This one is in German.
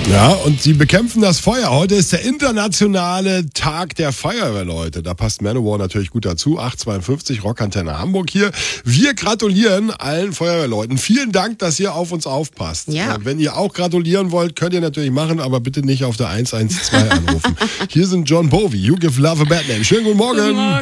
Ja, und sie bekämpfen das Feuer. Heute ist der internationale Tag der Feuerwehrleute. Da passt Manowar natürlich gut dazu. 852 Rockantenne Hamburg hier. Wir gratulieren allen Feuerwehrleuten. Vielen Dank, dass ihr auf uns aufpasst. Ja. Wenn ihr auch gratulieren wollt, könnt ihr natürlich machen, aber bitte nicht auf der 112 anrufen. Hier sind John Bowie, You Give Love a Bad Name. Schönen guten Morgen.